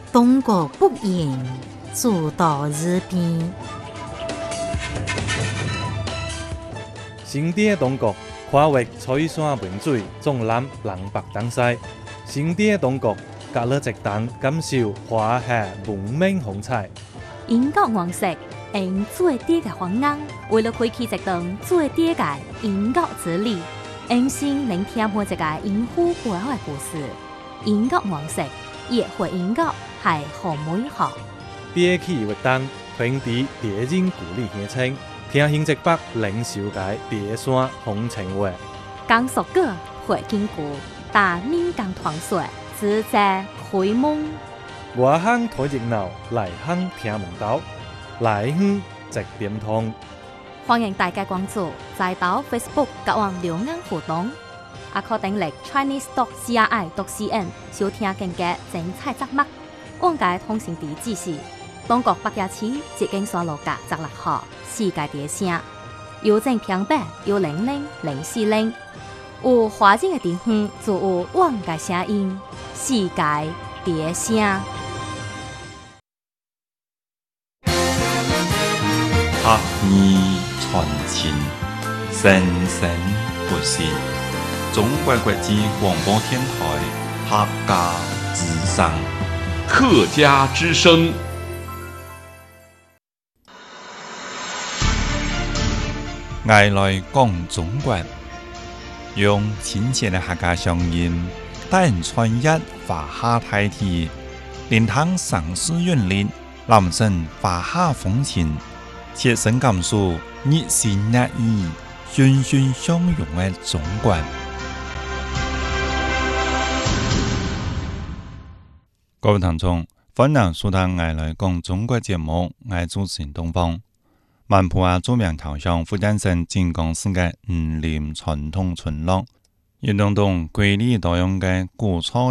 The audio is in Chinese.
东国不言，诸岛日边。 新店东国跨越翠山文水，纵览南北东西。新店东国隔了一档，感受华夏文明风采。 英国王室用最低嘅方案，为了开启一段最低嘅英国之旅，用心聆听每一个英夫背后嘅故事。英国王室也回英国系好美好。 别起活动，平地地人鼓励乡亲，听新直北领袖界地山风情话。 江苏歌会经过，但闽江团水自在开蒙。 外乡睇热闹，内乡听门道，来乡直点通。 欢迎大家关注在岛 Facebook 各网留言互动，也可订阅 Chinese.cri.cn 收听更加精彩节目。往界通讯地址是东国北野市捷径线路甲16号世界地城，邮政平板1000400。有华人的地方就有往界声音，世界地城。 学艺传情，生生不息。中国国际广播电台客家之声， 客家之声。 爱来讲中国，用亲切的客家乡音，带人穿越华夏大地，聆听城市韵律，揽胜华夏风情，切身感受热情热意、欣欣相融的中国。各位聽眾，歡迎收聽《愛來講中國》節目，我係主持人東方。萬普亞著名頭像福建省靖港市嘅五林傳統村落，運動中瑰麗多樣嘅古草